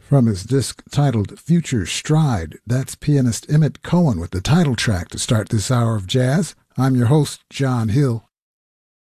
From his disc titled Future Stride, that's pianist Emmett Cohen with the title track to start this hour of jazz. I'm your host, John Hill.